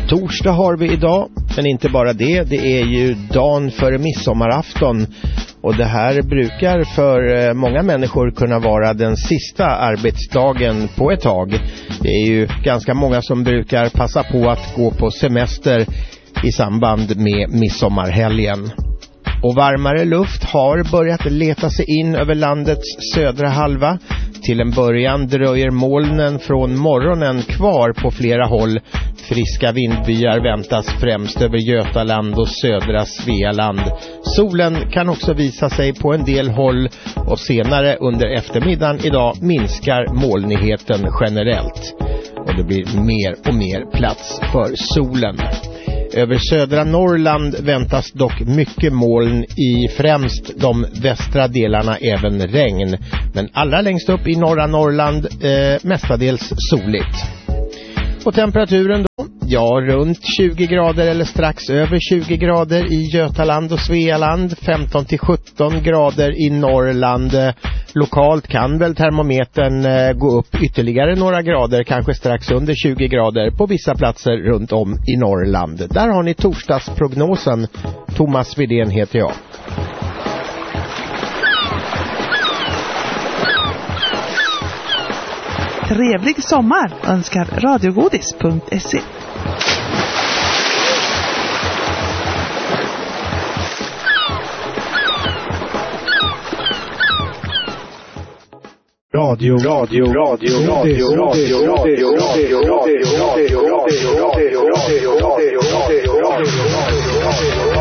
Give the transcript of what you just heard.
Torsdag har vi idag, men inte bara det. Det är ju dagen före midsommarafton. Och det här brukar för många människor kunna vara den sista arbetsdagen på ett tag. Det är ju ganska många som brukar passa på att gå på semester i samband med midsommarhelgen. Och varmare luft har börjat leta sig in över landets södra halva. Till en början dröjer molnen från morgonen kvar på flera håll. Friska vindbyar väntas främst över Götaland och södra Svealand. Solen kan också visa sig på en del håll och senare under eftermiddagen idag minskar molnigheten generellt. Och det blir mer och mer plats för solen. Över södra Norrland väntas dock mycket moln, i främst de västra delarna även regn. Men allra längst upp i norra Norrland mestadels soligt. Och temperaturen då? Ja, runt 20 grader eller strax över 20 grader i Götaland och Svealand. 15-17 grader i Norrland. Lokalt kan väl termometern gå upp ytterligare några grader, kanske strax under 20 grader på vissa platser runt om i Norrland. Där har ni torsdagsprognosen. Thomas Widén heter jag. Trevlig sommar önskar radiogodis.se. Radio.